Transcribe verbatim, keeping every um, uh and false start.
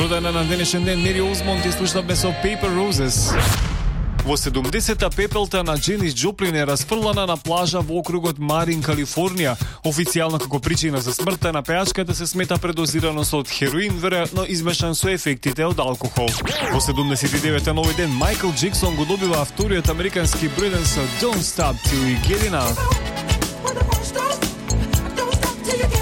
Родена на денешен ден Мери Озмонд ја слушнавме со Paper Roses. Во седумдесетта пепелта на Дженис Джоплин е расфрлана на плажа во округот Марин, Калифорнија. Официјално како причина за смртта на пејачката се смета предозираност од хероин, веројатно измешан со ефектите од алкохол. Во седумдесет и деветта на овој ден Майкл Джексон го добива вториот американски бројден со Don't Stop Till You Get Enough.